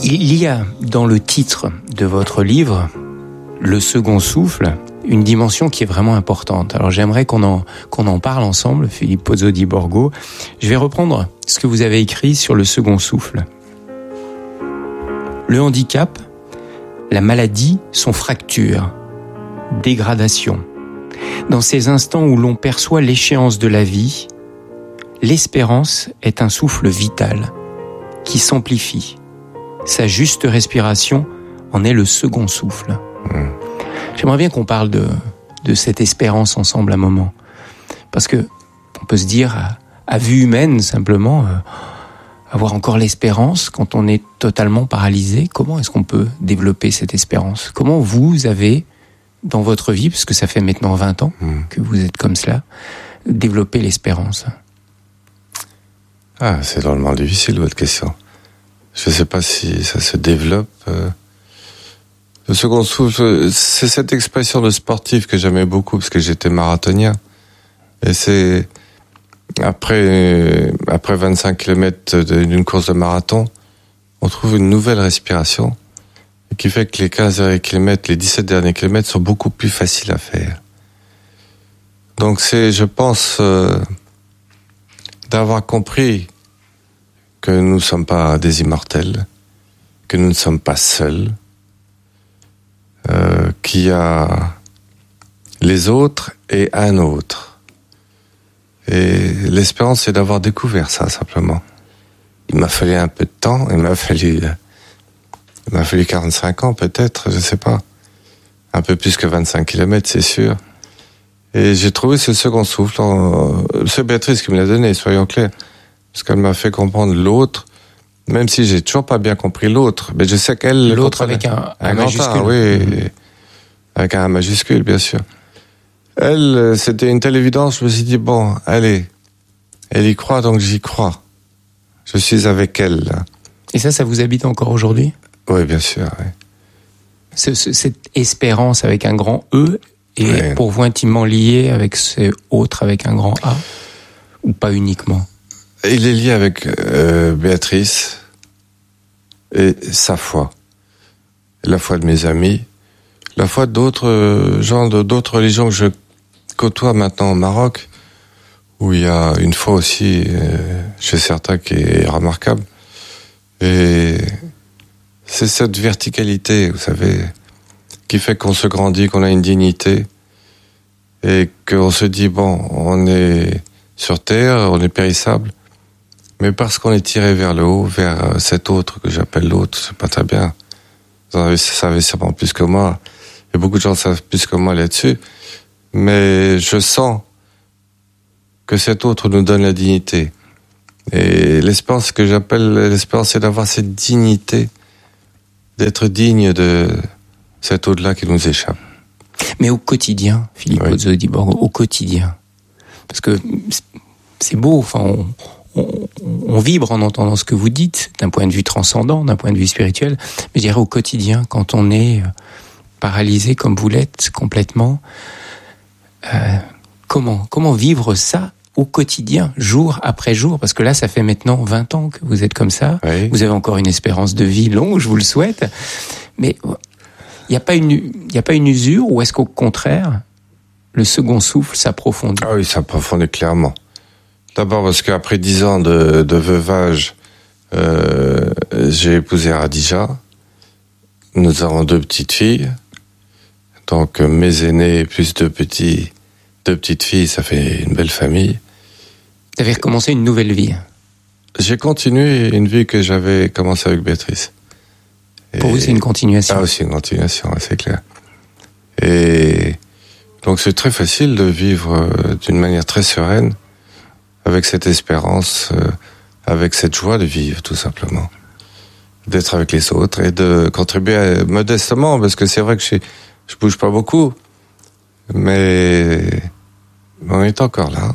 Il y a dans le titre de votre livre, Le second souffle, une dimension qui est vraiment importante. Alors j'aimerais qu'on en parle ensemble, Philippe Pozzo di Borgo. Je vais reprendre ce que vous avez écrit sur le second souffle. Le handicap, la maladie sont fractures, dégradation. Dans ces instants où l'on perçoit l'échéance de la vie, l'espérance est un souffle vital qui s'amplifie. Sa juste respiration en est le second souffle. J'aimerais bien qu'on parle de cette espérance ensemble un moment. Parce que on peut se dire, à vue humaine, simplement, avoir encore l'espérance quand on est totalement paralysé. Comment est-ce qu'on peut développer cette espérance ? Comment vous avez, dans votre vie, parce que ça fait maintenant 20 ans que vous êtes comme cela, développé l'espérance ? Ah, c'est drôlement difficile, votre question. Je ne sais pas si ça se développe. Le second souffle, c'est cette expression de sportif que j'aimais beaucoup, parce que j'étais marathonien. Et c'est après 25 km d'une course de marathon, on trouve une nouvelle respiration, qui fait que les 15 derniers kilomètres, les 17 derniers kilomètres sont beaucoup plus faciles à faire. Donc c'est, je pense, d'avoir compris que nous ne sommes pas des immortels, que nous ne sommes pas seuls, qu'il y a les autres et un autre. Et l'espérance, c'est d'avoir découvert ça, simplement. Il m'a fallu un peu de temps, il m'a fallu 45 ans peut-être, je sais pas. Un peu plus que 25 kilomètres, c'est sûr. Et j'ai trouvé ce second souffle. C'est Béatrice qui me l'a donné, soyons clairs. Parce qu'elle m'a fait comprendre l'autre, même si j'ai toujours pas bien compris l'autre. Mais je sais qu'elle... L'autre avec un majuscule. Oui, avec un majuscule, bien sûr. Elle, c'était une telle évidence, je me suis dit, bon, allez, elle y croit, donc j'y crois. Je suis avec elle, là. Et ça vous habite encore aujourd'hui ? Oui, bien sûr, oui. Cette espérance avec un grand E est pour vous intimement lié avec ce autre avec un grand A ? Ou pas uniquement ? Il est lié avec Béatrice et sa foi. La foi de mes amis, la foi d'autres gens, d'autres religions que je côtoie maintenant au Maroc, où il y a une foi aussi chez certains qui est remarquable. Et c'est cette verticalité, vous savez, qui fait qu'on se grandit, qu'on a une dignité, et qu'on se dit, bon, on est sur Terre, on est périssable, mais parce qu'on est tiré vers le haut, vers cet autre que j'appelle l'autre, c'est pas très bien. Vous savez sûrement plus que moi, et beaucoup de gens savent plus que moi là-dessus, mais je sens que cet autre nous donne la dignité. Et l'espérance, que j'appelle l'espérance, c'est d'avoir cette dignité, d'être digne de cet au-delà qui nous échappe. Mais au quotidien, Philippe Pozzo di Borgo, au quotidien, parce que c'est beau, enfin, on vibre en entendant ce que vous dites, d'un point de vue transcendant, d'un point de vue spirituel, mais je dirais au quotidien, quand on est paralysé comme vous l'êtes complètement, comment vivre ça au quotidien, jour après jour, parce que là, ça fait maintenant 20 ans que vous êtes comme ça, vous avez encore une espérance de vie longue, je vous le souhaite, mais il n'y a pas une usure, ou est-ce qu'au contraire, le second souffle s'approfondit ? Ah oui, ça s'approfondit clairement. D'abord parce qu'après 10 ans de veuvage, j'ai épousé Radija. Nous avons 2 petites filles. Donc mes aînés plus 2 petites filles, ça fait une belle famille. Vous avez recommencé une nouvelle vie. J'ai continué une vie que j'avais commencée avec Béatrice. Pour vous, c'est une continuation. Ah, c'est une continuation, c'est clair. Et donc c'est très facile de vivre d'une manière très sereine, avec cette espérance, avec cette joie de vivre, tout simplement. D'être avec les autres et de contribuer modestement, parce que c'est vrai que je bouge pas beaucoup, mais on est encore là.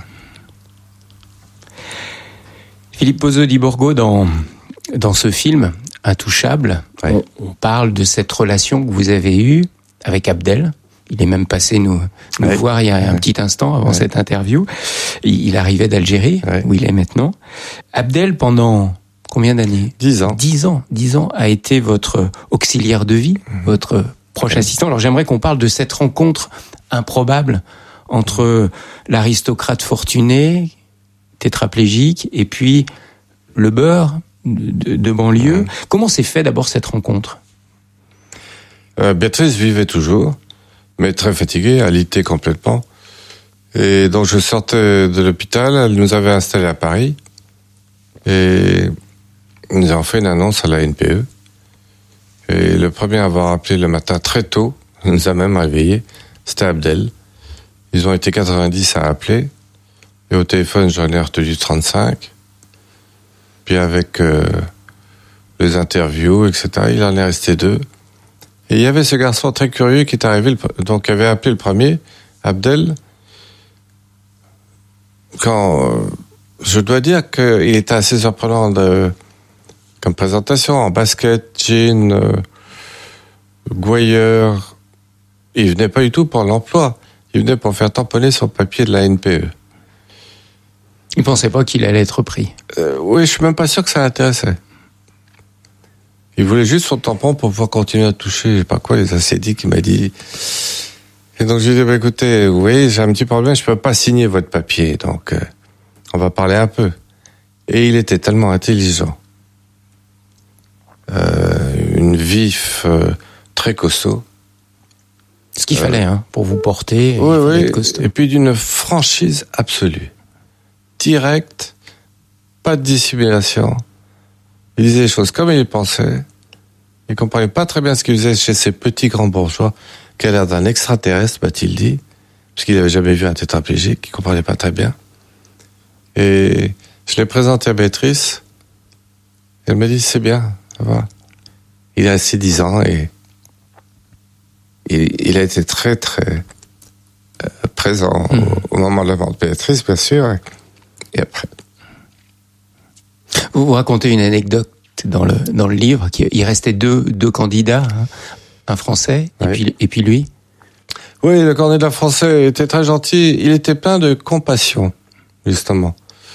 Philippe Pozzo di Borgo, dans ce film, Intouchable, on parle de cette relation que vous avez eue avec Abdel. Il est même passé nous voir il y a un petit instant avant cette interview. Il arrivait d'Algérie, où il est maintenant. Abdel, pendant Combien d'années? 10 ans. 10 ans. 10 ans a été votre auxiliaire de vie, votre proche assistant. Alors j'aimerais qu'on parle de cette rencontre improbable entre l'aristocrate fortuné, tétraplégique, et puis le beurre de banlieue. Comment s'est fait d'abord cette rencontre? Béatrice vivait toujours, mais très fatiguée, alitée complètement. Et donc je sortais de l'hôpital, elle nous avait installés à Paris, et nous avons fait une annonce à la NPE. Et le premier à avoir appelé le matin très tôt, il nous a même réveillés, c'était Abdel. Ils ont été 90 à appeler, et au téléphone j'en ai retenu 35. Puis avec les interviews, etc., il en est resté 2. Et il y avait ce garçon très curieux qui est arrivé, donc qui avait appelé le premier, Abdel. Quand je dois dire qu'il était assez surprenant comme présentation, en basket, jean, gouailleur. Il venait pas du tout pour l'emploi. Il venait pour faire tamponner son papier de la NPE. Il pensait pas qu'il allait être pris. Oui, je suis même pas sûr que ça l'intéressait. Il voulait juste son tampon pour pouvoir continuer à toucher, je sais pas quoi, les acédiques, il m'a dit. Et donc je lui ai dit, écoutez, oui, j'ai un petit problème, je peux pas signer votre papier, donc on va parler un peu. Et il était tellement intelligent, une vif, très costaud. Ce qu'il fallait, pour vous porter. Oui, oui. Et puis d'une franchise absolue. Direct, pas de dissimulation. Il disait les choses comme il les pensait. Il comprenait pas très bien ce qu'il faisait chez ces petits grands bourgeois, qui a l'air d'un extraterrestre, m'a-t-il dit, parce qu'il n'avait jamais vu un tétraplégique, qui comprenait pas très bien. Et je l'ai présenté à Béatrice. Elle m'a dit, c'est bien, ça va. Il a assez 10 ans et il a été très, très présent au moment de la mort de Béatrice, bien sûr. Et après. Vous racontez une anecdote dans le livre, il restait deux candidats, un Français et puis lui. Oui, le candidat français était très gentil, il était plein de compassion, justement.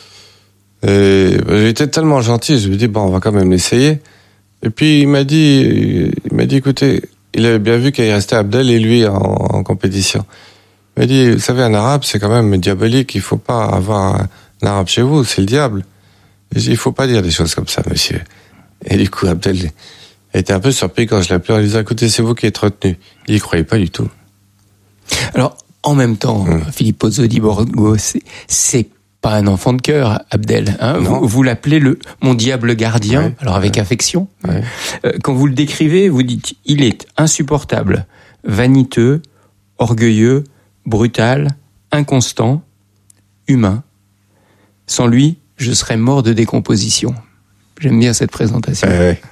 Et il était tellement gentil, je me dis, bon, on va quand même l'essayer. Et puis il m'a dit, écoutez, il avait bien vu qu'il restait Abdel et lui en compétition. Il m'a dit, vous savez, un arabe, c'est quand même diabolique, il faut pas avoir un arabe chez vous, c'est le diable. Et j'ai dit, il faut pas dire des choses comme ça, monsieur. Et du coup, Abdel était un peu surpris quand je l'ai appelé en lui disant, écoutez, c'est vous qui êtes retenu. Il y croyait pas du tout. Alors, en même temps, Philippe Pozzo di Borgo, c'est pas un enfant de cœur, Abdel. Vous l'appelez mon diable gardien, alors avec affection. Ouais. Quand vous le décrivez, vous dites, il est insupportable, vaniteux, orgueilleux, brutal, inconstant, humain. Sans lui, je serais mort de décomposition. J'aime bien cette présentation.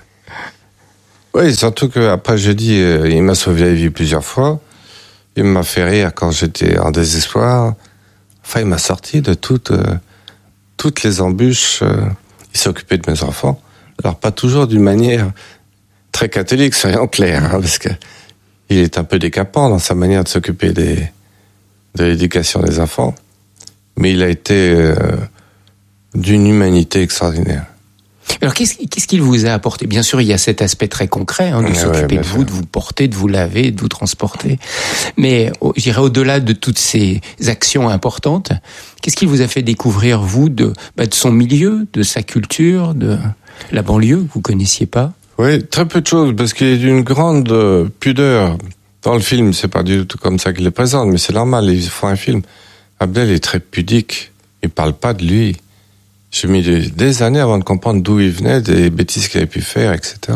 Oui, surtout qu'après jeudi, il m'a sauvé la vie plusieurs fois. Il m'a fait rire quand j'étais en désespoir. Enfin, il m'a sorti de toutes les embûches. Il s'est occupé de mes enfants. Alors, pas toujours d'une manière très catholique, soyons clairs, parce que il est un peu décapant dans sa manière de s'occuper de l'éducation des enfants. Mais il a été d'une humanité extraordinaire. Alors, qu'est-ce qu'il vous a apporté? Bien sûr, il y a cet aspect très concret, de s'occuper de vous, de vous porter, de vous laver, de vous transporter. Mais, je dirais, au-delà de toutes ces actions importantes, qu'est-ce qu'il vous a fait découvrir, vous, de son milieu, de sa culture, de la banlieue que vous connaissiez pas? Oui, très peu de choses, parce qu'il est d'une grande pudeur. Dans le film, c'est pas du tout comme ça qu'il le présente, mais c'est normal, ils font un film. Abdel est très pudique, il parle pas de lui. J'ai mis des années avant de comprendre d'où il venait, des bêtises qu'il avait pu faire, etc.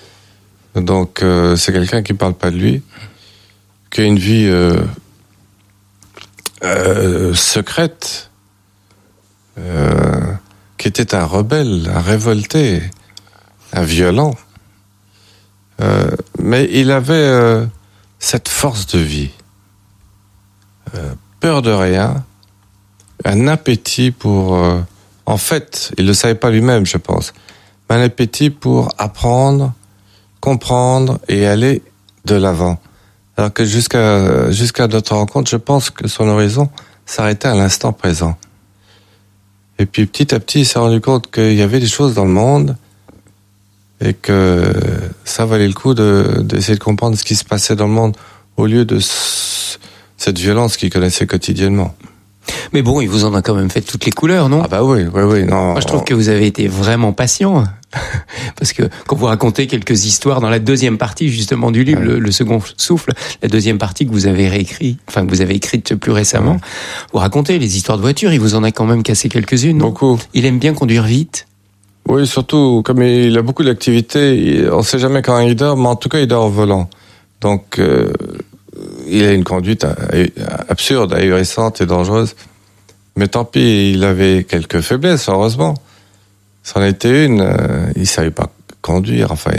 Donc, c'est quelqu'un qui parle pas de lui, qui a une vie secrète, qui était un rebelle, un révolté, un violent. Mais il avait cette force de vie, peur de rien, un appétit pour... en fait, il ne le savait pas lui-même, je pense, mais un appétit pour apprendre, comprendre et aller de l'avant. Alors que jusqu'à notre rencontre, je pense que son horizon s'arrêtait à l'instant présent. Et puis petit à petit, il s'est rendu compte qu'il y avait des choses dans le monde et que ça valait le coup d'essayer de comprendre ce qui se passait dans le monde au lieu de cette violence qu'il connaissait quotidiennement. Mais bon, il vous en a quand même fait toutes les couleurs, non? Ah bah oui, non. Moi, je trouve que vous avez été vraiment patient. Parce que quand vous racontez quelques histoires dans la deuxième partie, justement, du livre, le second souffle, la deuxième partie que vous avez que vous avez écrite plus récemment, vous racontez les histoires de voitures, il vous en a quand même cassé quelques-unes, non? Beaucoup. Il aime bien conduire vite? Oui, surtout, comme il a beaucoup d'activités, on sait jamais quand il dort, mais en tout cas, il dort au volant. Donc, il a une conduite absurde, ahurissante et dangereuse. Mais tant pis, il avait quelques faiblesses, heureusement. C'en était une, il savait pas conduire, enfin,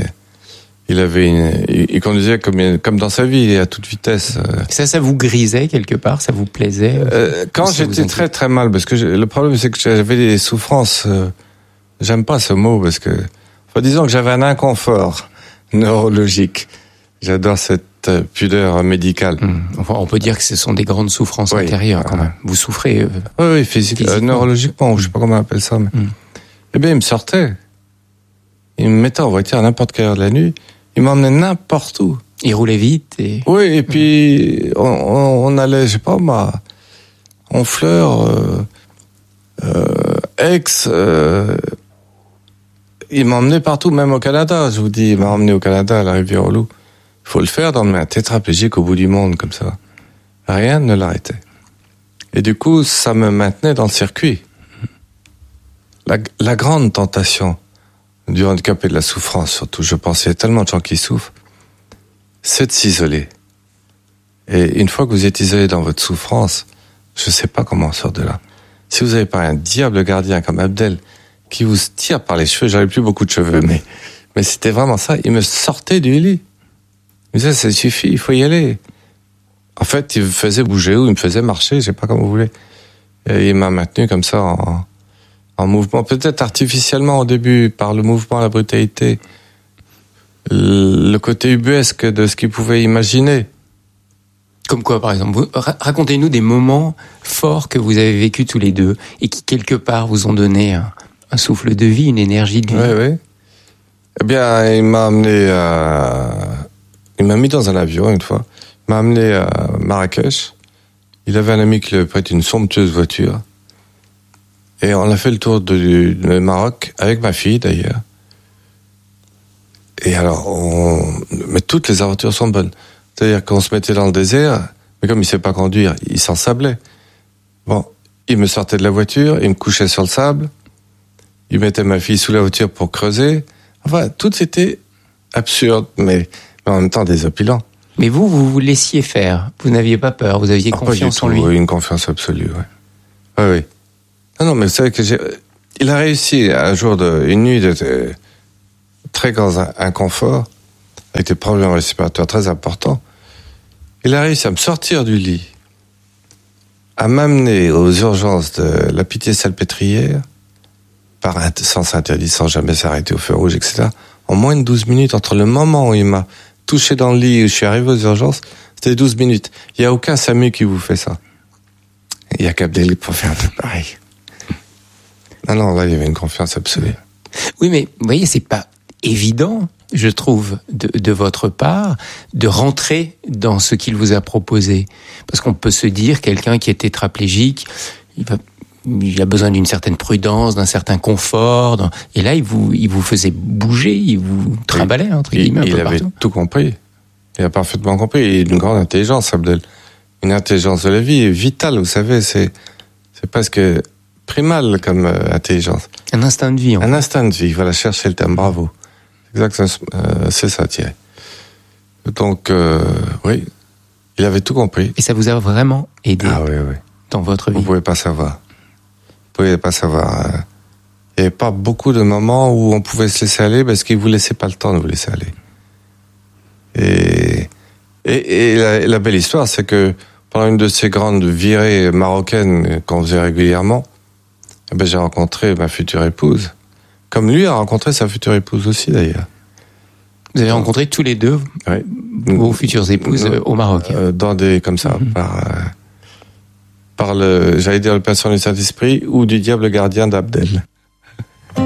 il conduisait comme dans sa vie, à toute vitesse. Ça vous grisait quelque part, ça vous plaisait? Quand j'étais très très mal, parce que le problème c'est que j'avais des souffrances, j'aime pas ce mot, parce que, enfin, disons que j'avais un inconfort neurologique. J'adore cette pudeur médicale. Enfin, on peut dire que ce sont des grandes souffrances intérieures quand même. Vous souffrez oui, physiquement, neurologiquement, je sais pas comment on appelle ça. Mais... Eh bien, il me sortait. Il me mettait en voiture à n'importe quelle heure de la nuit. Il m'emmenait n'importe où. Il roulait vite et... Oui, et puis on allait, je sais pas moi, Honfleur, Aix. Il m'emmenait partout, même au Canada. Je vous dis, il m'a emmené au Canada, à la Rivière-aux-Loups. Il faut le faire d'emmener un tétraplégique au bout du monde comme ça. Rien ne l'arrêtait. Et du coup, ça me maintenait dans le circuit. La grande tentation du handicap et de la souffrance, surtout, je pense, il y a tellement de gens qui souffrent, c'est de s'isoler. Et une fois que vous êtes isolé dans votre souffrance, je sais pas comment on sort de là. Si vous n'avez pas un diable gardien comme Abdel qui vous tire par les cheveux, j'avais plus beaucoup de cheveux, mais c'était vraiment ça, il me sortait du lit. Il me disait, ça suffit, il faut y aller. En fait, il me faisait bouger ou il me faisait marcher, je sais pas comment vous voulez. Et il m'a maintenu comme ça en mouvement, peut-être artificiellement au début, par le mouvement, la brutalité, le côté ubuesque de ce qu'il pouvait imaginer. Comme quoi, par exemple? Racontez-nous des moments forts que vous avez vécus tous les deux et qui, quelque part, vous ont donné un souffle de vie, une énergie de vie. Oui. Eh bien, il m'a mis dans un avion une fois. Il m'a amené à Marrakech. Il avait un ami qui lui avait prêté une somptueuse voiture. Et on a fait le tour du Maroc, avec ma fille d'ailleurs. Et alors, mais toutes les aventures sont bonnes. C'est-à-dire qu'on se mettait dans le désert, mais comme il sait pas conduire, il s'ensablait. Bon, il me sortait de la voiture, il me couchait sur le sable, il mettait ma fille sous la voiture pour creuser. Enfin, tout était absurde, mais en même temps désopilant. Mais vous laissiez faire. Vous n'aviez pas peur, vous aviez confiance en lui. Oui, une confiance absolue, oui. Non, mais vous savez que il a réussi un jour une nuit de très grand inconfort, avec des problèmes respiratoires très importants. Il a réussi à me sortir du lit, à m'amener aux urgences de la Pitié-Salpêtrière, par un sens interdit, sans jamais s'arrêter au feu rouge, etc. En moins de 12 minutes, entre le moment où il m'a touché dans le lit et où je suis arrivé aux urgences, c'était 12 minutes. Il n'y a aucun SAMU qui vous fait ça. Il n'y a qu'Abdel pour faire un truc pareil. Non, là, il y avait une confiance absolue. Oui, mais vous voyez, c'est pas évident, je trouve, de votre part, de rentrer dans ce qu'il vous a proposé. Parce qu'on peut se dire, quelqu'un qui est tétraplégique, il a besoin d'une certaine prudence, d'un certain confort. Et là, il vous faisait bouger, il vous trimballait, entre guillemets, un peu partout. Il avait tout compris. Il a parfaitement compris. Il a une grande intelligence, Abdel. Une intelligence de la vie est vitale, vous savez, c'est presque primal comme intelligence. Un instinct de vie. Un instinct de vie, voilà, cherchez le terme, bravo. Exactement, c'est ça, Thierry. Donc, oui, il avait tout compris. Et ça vous a vraiment aidé dans votre vie? Vous pouvez pas savoir. Il n'y avait pas beaucoup de moments où on pouvait se laisser aller parce qu'il vous laissait pas le temps de vous laisser aller. Et la belle histoire, c'est que pendant une de ces grandes virées marocaines qu'on faisait régulièrement, j'ai rencontré ma future épouse. Comme lui a rencontré sa future épouse aussi, d'ailleurs. Vous avez rencontré tous les deux vos futures épouses au Maroc? Dans des, comme ça, par le, j'allais dire le patient du Saint-Esprit ou du diable gardien d'Abdel.